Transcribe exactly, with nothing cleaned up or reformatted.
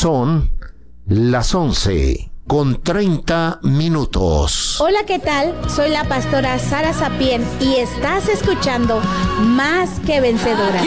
Son las once con treinta minutos. Hola, ¿qué tal? Soy la pastora Sara Sapien y estás escuchando Más que Vencedora.